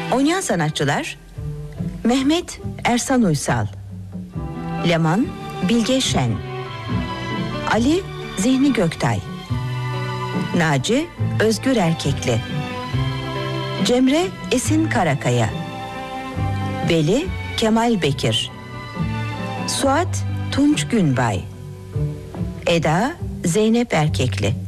Oynayan sanatçılar: Mehmet Ersan Uysal, Leman Bilge Şen, Ali Zihni Göktay, Naci Özgür Erkekli, Cemre Esin Karakaya, Veli Kemal Bekir, Suat Tunç Günbay, Eda Zeynep Erkekli.